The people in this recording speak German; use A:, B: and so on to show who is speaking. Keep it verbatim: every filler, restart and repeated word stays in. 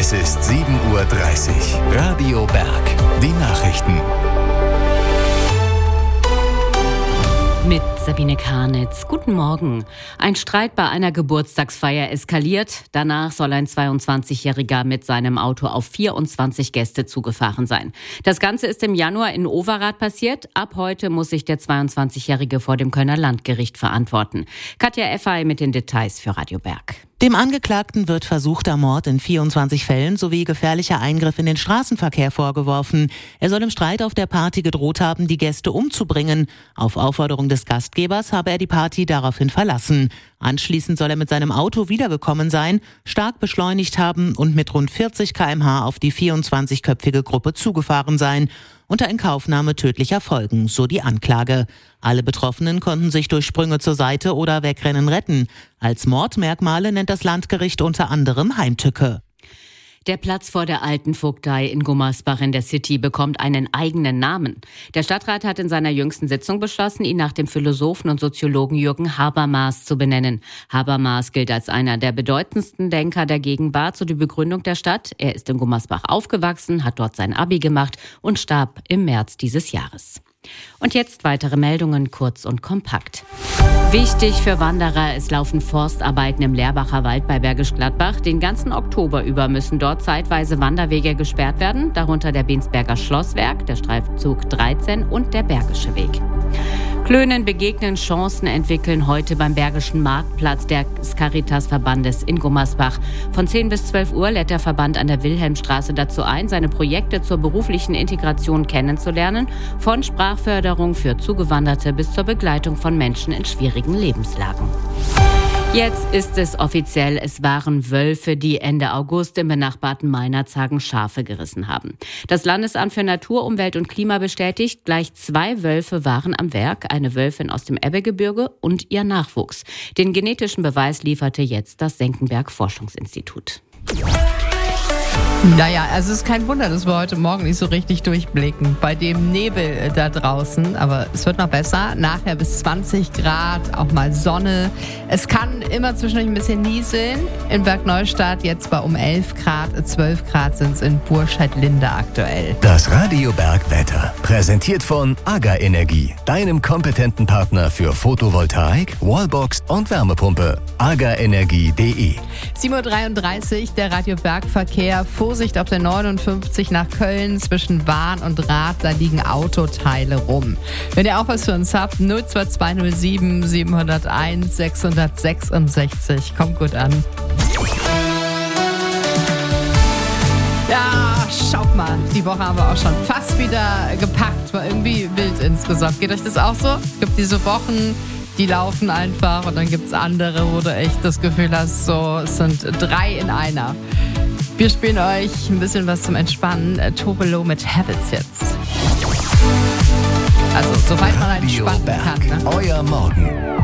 A: Es ist sieben Uhr dreißig. Radio Berg. Die Nachrichten.
B: Mit Sabine Karnitz. Guten Morgen. Ein Streit bei einer Geburtstagsfeier eskaliert. Danach soll ein zweiundzwanzigjähriger mit seinem Auto auf vierundzwanzig Gäste zugefahren sein. Das Ganze ist im Januar in Overath passiert. Ab heute muss sich der zweiundzwanzigjährige vor dem Kölner Landgericht verantworten. Katja Effay mit den Details für Radio Berg.
C: Dem Angeklagten wird versuchter Mord in vierundzwanzig Fällen sowie gefährlicher Eingriff in den Straßenverkehr vorgeworfen. Er soll im Streit auf der Party gedroht haben, die Gäste umzubringen. Auf Aufforderung des Gastgebers habe er die Party daraufhin verlassen. Anschließend soll er mit seinem Auto wiedergekommen sein, stark beschleunigt haben und mit rund vierzig Kilometer pro Stunde auf die vierundzwanzigköpfige Gruppe zugefahren sein. Unter Inkaufnahme tödlicher Folgen, so die Anklage. Alle Betroffenen konnten sich durch Sprünge zur Seite oder Wegrennen retten. Als Mordmerkmale nennt das Landgericht unter anderem Heimtücke.
B: Der Platz vor der Alten Vogtei in Gummersbach in der City bekommt einen eigenen Namen. Der Stadtrat hat in seiner jüngsten Sitzung beschlossen, ihn nach dem Philosophen und Soziologen Jürgen Habermas zu benennen. Habermas gilt als einer der bedeutendsten Denker der Gegenwart zu der Begründung der Stadt. Er ist in Gummersbach aufgewachsen, hat dort sein Abi gemacht und starb im März dieses Jahres. Und jetzt weitere Meldungen, kurz und kompakt. Wichtig für Wanderer, es laufen Forstarbeiten im Lehrbacher Wald bei Bergisch Gladbach. Den ganzen Oktober über müssen dort zeitweise Wanderwege gesperrt werden, darunter der Bensberger Schlosswerk, der Streifzug dreizehn und der Bergische Weg. Klönen begegnen, Chancen entwickeln heute beim Bergischen Marktplatz des Caritas-Verbandes in Gummersbach. Von zehn bis zwölf Uhr lädt der Verband an der Wilhelmstraße dazu ein, seine Projekte zur beruflichen Integration kennenzulernen, von Sprachförderung für Zugewanderte bis zur Begleitung von Menschen in schwierigen Lebenslagen. Jetzt ist es offiziell, es waren Wölfe, die Ende August im benachbarten Meinerzhagen Schafe gerissen haben. Das Landesamt für Natur, Umwelt und Klima bestätigt, gleich zwei Wölfe waren am Werk, eine Wölfin aus dem Ebbegebirge und ihr Nachwuchs. Den genetischen Beweis lieferte jetzt das Senckenberg-Forschungsinstitut.
D: Naja, also es ist kein Wunder, dass wir heute Morgen nicht so richtig durchblicken bei dem Nebel da draußen. Aber es wird noch besser. Nachher bis zwanzig Grad, auch mal Sonne. Es kann immer zwischendurch ein bisschen nieseln. In Bergneustadt jetzt bei um elf Grad, zwölf Grad sind es in Burscheid-Linde aktuell.
A: Das Radio Berg Wetter, präsentiert von AGA Energie, deinem kompetenten Partner für Photovoltaik, Wallbox und Wärmepumpe. aga energie punkt de.
D: sieben Uhr dreiunddreißig, der Radio Berg Verkehr. Vorsicht auf der neunundfünfzig nach Köln zwischen Bahn und Rad, da liegen Autoteile rum. Wenn ihr auch was für uns habt, null zwei zwei null sieben sieben null eins sechs sechs sechs. Kommt gut an. Ja, schaut mal, die Woche haben wir auch schon fast wieder gepackt. War irgendwie wild insgesamt. Geht euch das auch so? Gibt diese Wochen, die laufen einfach, und dann gibt's andere, wo du echt das Gefühl hast, so, es sind drei in einer. Wir spielen euch ein bisschen was zum Entspannen. Tobelo mit Habits jetzt. Also, soweit man halt entspannen kann. Ne?
A: Euer Morgen.